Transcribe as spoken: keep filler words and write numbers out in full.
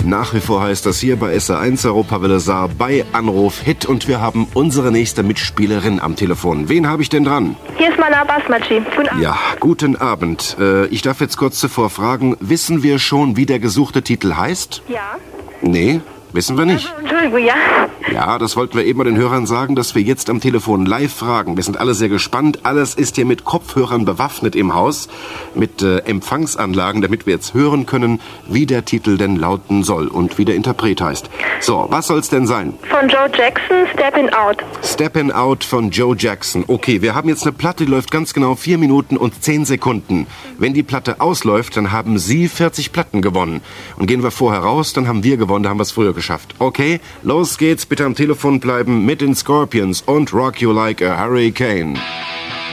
Nach wie vor heißt das hier bei S R eins Europawelle Saar bei Anruf Hit und wir haben unsere nächste Mitspielerin am Telefon. Wen habe ich denn dran? Hier ist Mana Basmachi. Guten Abend. Ja, guten Abend. Äh, ich darf jetzt kurz zuvor fragen, wissen wir schon, wie der gesuchte Titel heißt? Ja. Nee, wissen wir nicht. Also, Entschuldigung, ja. Ja, das wollten wir eben mal den Hörern sagen, dass wir jetzt am Telefon live fragen. Wir sind alle sehr gespannt. Alles ist hier mit Kopfhörern bewaffnet im Haus, mit äh, Empfangsanlagen, damit wir jetzt hören können, wie der Titel denn lauten soll und wie der Interpret heißt. So, was soll's denn sein? Von Joe Jackson, Steppin' Out. Steppin' Out von Joe Jackson. Okay, wir haben jetzt eine Platte, die läuft ganz genau vier Minuten und zehn Sekunden. Wenn die Platte ausläuft, dann haben Sie vierzig Platten gewonnen. Und gehen wir vorher raus, dann haben wir gewonnen, da haben wir es früher geschafft. Okay, los geht's, bitte am Telefon bleiben mit den Scorpions und Rock You Like a Hurricane.